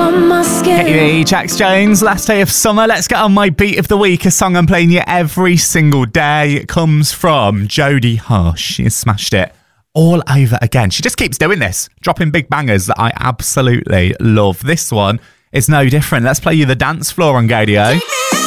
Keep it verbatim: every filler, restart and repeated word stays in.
on my skin. Hey, Jax Jones, last day of summer. Let's get on my beat of the week. A song I'm playing you every single day. It comes from Jodie Hush. She has smashed it all over again. She just keeps doing this, dropping big bangers that I absolutely love. This one is no different. Let's play you The Dance Floor on Gaydio.